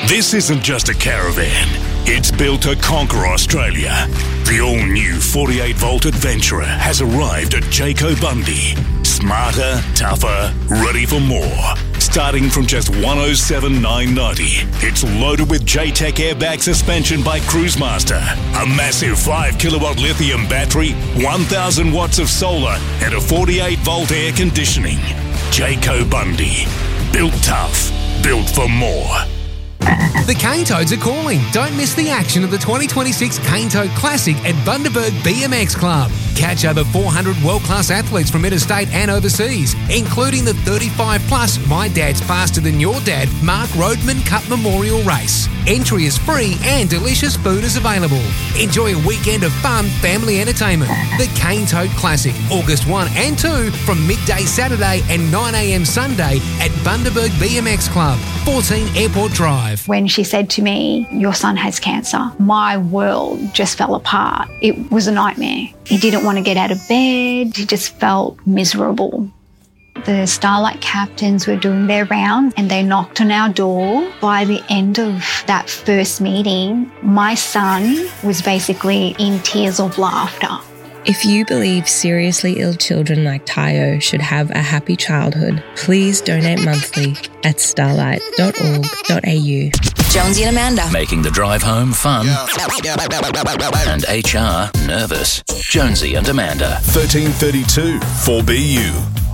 This isn't just a caravan. It's built to conquer Australia. The all-new 48-volt Adventurer has arrived at Jayco Bundy. Smarter, tougher, ready for more. Starting from just $107,990. It's loaded with J-Tech airbag suspension by Cruisemaster, a massive 5-kilowatt lithium battery, 1,000 watts of solar, and a 48-volt air conditioning. Jayco Bundy. Built tough. Built for more. The Cane Toads are calling. Don't miss the action of the 2026 Cane Toad Classic at Bundaberg BMX Club. Catch over 400 world-class athletes from interstate and overseas, including the 35-plus My Dad's Faster Than Your Dad Mark Roadman Cup Memorial Race. Entry is free and delicious food is available. Enjoy a weekend of fun family entertainment. The Cane Toad Classic, August 1 and 2 from midday Saturday and 9 a.m. Sunday at Bundaberg BMX Club, 14 Airport Drive. When she said to me, "Your son has cancer," my world just fell apart. It was a nightmare. He didn't want to get out of bed. He just felt miserable. The Starlight captains were doing their rounds and they knocked on our door. By the end of that first meeting, my son was basically in tears of laughter. If you believe seriously ill children like Tayo should have a happy childhood, please donate monthly at starlight.org.au. Jonesy and Amanda. Making the drive home fun and HR nervous. Jonesy and Amanda. 1332 4BU.